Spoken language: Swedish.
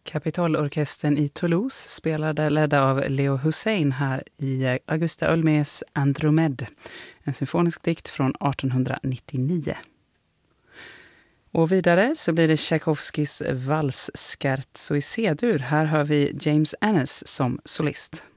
Kapitolorkestern i Toulouse spelade ledda av Leo Hussein här i Augusta Ulmés Andromede, en symfonisk dikt från 1899. Och vidare så blir det Tchaikovskys vals Scherzo i C-dur. Här hör vi James Ennis som solist.